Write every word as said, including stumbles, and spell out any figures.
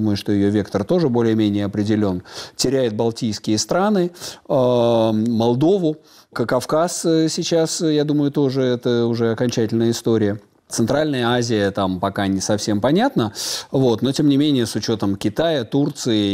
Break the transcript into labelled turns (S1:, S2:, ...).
S1: думаю, что ее вектор тоже более-менее определен. Теряет балтийские страны, Молдову, Кавказ сейчас, я думаю, тоже это уже окончательная история. Центральная Азия там пока не совсем понятно, вот, но тем не менее с учетом Китая, Турции